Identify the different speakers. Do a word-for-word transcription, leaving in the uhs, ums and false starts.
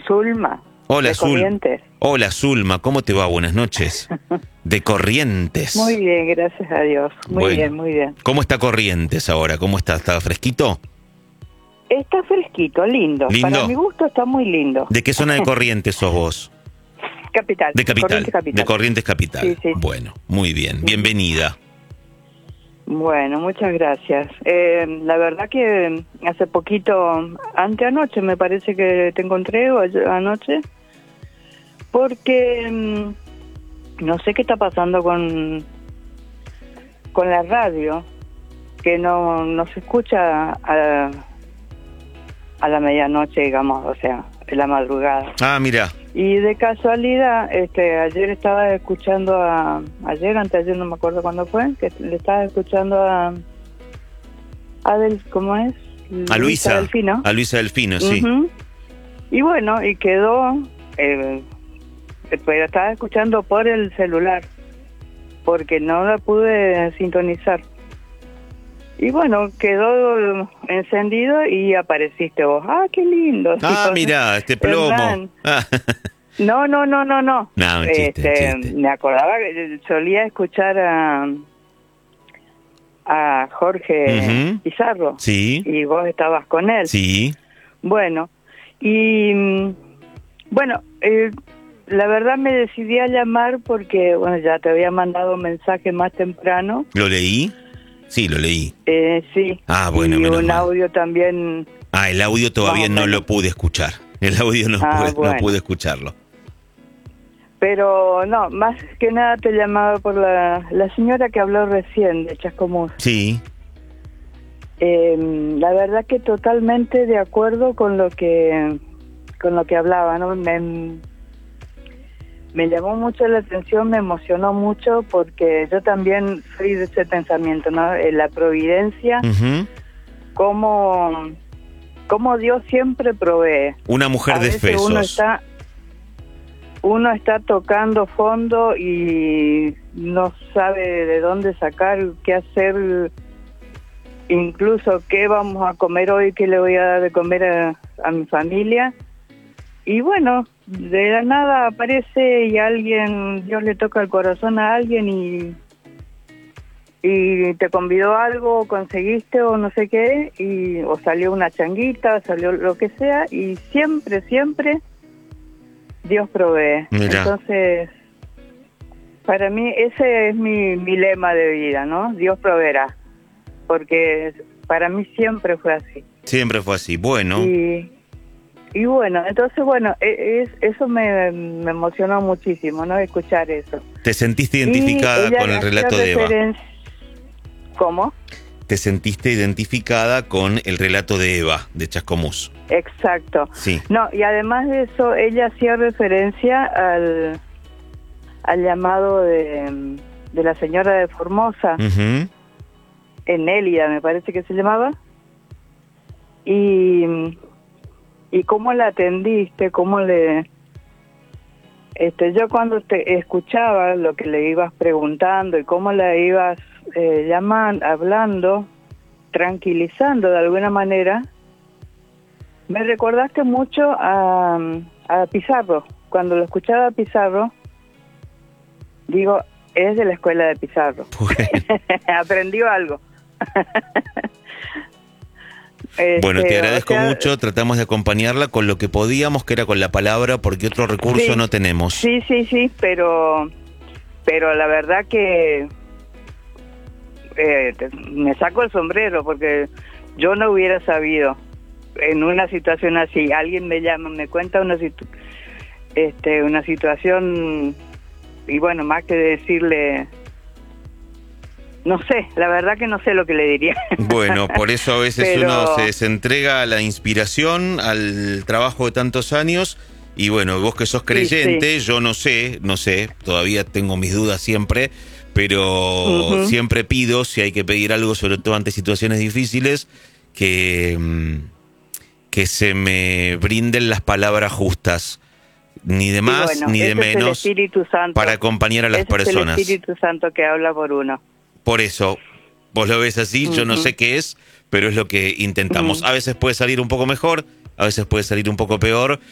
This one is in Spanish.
Speaker 1: Zulma.
Speaker 2: Hola,
Speaker 1: de
Speaker 2: Zul.
Speaker 1: Corrientes.
Speaker 2: Hola, Zulma, ¿cómo te va? Buenas noches. De Corrientes.
Speaker 1: Muy bien, gracias a Dios. Muy
Speaker 2: Bueno.
Speaker 1: bien, muy bien.
Speaker 2: ¿Cómo está Corrientes ahora? ¿Cómo está? ¿Está fresquito?
Speaker 1: Está fresquito, lindo.
Speaker 2: ¿Lindo?
Speaker 1: Para mi gusto está muy lindo.
Speaker 2: ¿De qué zona de Corrientes sos vos?
Speaker 1: Capital.
Speaker 2: De Capital.
Speaker 1: Corrientes Capital.
Speaker 2: De Corrientes Capital.
Speaker 1: Sí, sí.
Speaker 2: Bueno, muy bien. Bienvenida.
Speaker 1: Bueno, muchas gracias. Eh, la verdad que hace poquito, anteanoche me parece que te encontré, o ayer- anoche, porque mm, no sé qué está pasando con, con la radio, que no, no se escucha a, a la medianoche, digamos, o sea, en la madrugada.
Speaker 2: Ah, mira.
Speaker 1: Y de casualidad, este, ayer estaba escuchando a, ayer, anteayer, no me acuerdo cuándo fue, que le estaba escuchando a, a Del, ¿cómo es?
Speaker 2: A Luisa.
Speaker 1: Delfino.
Speaker 2: A Luisa Delfino, sí.
Speaker 1: Ujú. Y bueno, y quedó, eh, pero estaba escuchando por el celular, porque no la pude sintonizar. Y bueno, quedó encendido y apareciste vos. ¡Ah, qué lindo!
Speaker 2: Ah,
Speaker 1: Sí,
Speaker 2: mira, este plomo.
Speaker 1: Hernán.
Speaker 2: Ah.
Speaker 1: No, no, no, no, no.
Speaker 2: No, un chiste,
Speaker 1: Este,
Speaker 2: un chiste.
Speaker 1: me acordaba que solía escuchar a, a Jorge
Speaker 2: Ujú.
Speaker 1: Pizarro.
Speaker 2: Sí,
Speaker 1: Y vos estabas con él.
Speaker 2: sí.
Speaker 1: Bueno, y mm, bueno, eh, la verdad me decidí a llamar porque, bueno, ya te había mandado un mensaje más temprano.
Speaker 2: ¿Lo leí? Sí, lo leí.
Speaker 1: Eh, sí.
Speaker 2: Ah, bueno,
Speaker 1: y
Speaker 2: menos
Speaker 1: un
Speaker 2: mal.
Speaker 1: audio también.
Speaker 2: Ah, el audio todavía
Speaker 1: Más o
Speaker 2: no
Speaker 1: menos.
Speaker 2: lo pude escuchar. El audio no,
Speaker 1: Ah,
Speaker 2: pude, no
Speaker 1: bueno.
Speaker 2: pude escucharlo.
Speaker 1: Pero no, más que nada te llamaba por la, la señora que habló recién de Chascomús.
Speaker 2: Sí.
Speaker 1: Eh, la verdad que totalmente de acuerdo con lo que con lo que hablaba, ¿no? Me, me llamó mucho la atención, me emocionó mucho porque yo también soy de ese pensamiento, ¿no? Eh, la providencia,
Speaker 2: Ujú.
Speaker 1: cómo, cómo Dios siempre provee.
Speaker 2: Una mujer
Speaker 1: A
Speaker 2: de
Speaker 1: veces uno
Speaker 2: Efesos.
Speaker 1: está uno está tocando fondo y no sabe de dónde sacar, qué hacer, incluso qué vamos a comer hoy, qué le voy a dar de comer a, a mi familia. Y bueno, de la nada aparece y alguien, Dios le toca el corazón a alguien y, y te convidó a algo, conseguiste o no sé qué, y, o salió una changuita, salió lo que sea, y siempre, siempre Dios provee.
Speaker 2: Mirá.
Speaker 1: Entonces, para mí ese es mi, mi lema de vida, ¿no? Dios proveerá, porque para mí siempre fue así.
Speaker 2: Siempre fue así. Bueno.
Speaker 1: Y, y bueno, entonces, bueno, e- es, eso me, me emocionó muchísimo, ¿no? Escuchar eso.
Speaker 2: ¿Te sentiste
Speaker 1: Y
Speaker 2: identificada
Speaker 1: ella
Speaker 2: con el
Speaker 1: hacía
Speaker 2: relato de Eva?
Speaker 1: referen- ¿Cómo?
Speaker 2: ¿Te sentiste identificada con el relato de Eva, de Chascomús?
Speaker 1: Exacto.
Speaker 2: Sí.
Speaker 1: No, y además de eso, ella hacía referencia al, al llamado de, de la señora de Formosa,
Speaker 2: Ujú.
Speaker 1: Enélida me parece que se llamaba, y, y cómo la atendiste, cómo le... Este, yo cuando te escuchaba lo que le ibas preguntando y cómo la ibas eh, llamando, hablando, tranquilizando de alguna manera, me recordaste mucho a, a Pizarro. Cuando lo escuchaba a Pizarro, digo, es de la escuela de Pizarro.
Speaker 2: Bueno.
Speaker 1: Aprendió algo.
Speaker 2: Bueno, te
Speaker 1: Este,
Speaker 2: agradezco
Speaker 1: o sea,
Speaker 2: mucho. Tratamos de acompañarla con lo que podíamos, que era con la palabra, porque otro recurso
Speaker 1: sí,
Speaker 2: no tenemos.
Speaker 1: Sí, sí, sí, pero, pero la verdad que eh, te- me saco el sombrero porque yo no hubiera sabido en una situación así. Alguien me llama, me cuenta una situ este, una situación y bueno, más que decirle, no sé, la verdad que no sé lo que le diría.
Speaker 2: Bueno, por eso a veces
Speaker 1: Pero-
Speaker 2: uno se, se entrega a la inspiración, al trabajo de tantos años. Y bueno, vos que sos creyente,
Speaker 1: sí.
Speaker 2: yo no sé, no sé, todavía tengo mis dudas siempre, pero
Speaker 1: Ujú.
Speaker 2: siempre pido, si hay que pedir algo, sobre todo ante situaciones difíciles, que, mm, que se me brinden las palabras justas, ni de
Speaker 1: Y
Speaker 2: más
Speaker 1: bueno,
Speaker 2: ni de
Speaker 1: ese es el
Speaker 2: menos,
Speaker 1: Espíritu Santo.
Speaker 2: para acompañar a las
Speaker 1: Ese
Speaker 2: personas.
Speaker 1: Es el Espíritu Santo que habla por uno.
Speaker 2: Por eso, vos lo ves así, yo no
Speaker 1: Ujú.
Speaker 2: sé qué es, pero es lo que intentamos.
Speaker 1: Ujú.
Speaker 2: A veces puede salir un poco mejor, a veces puede salir un poco peor,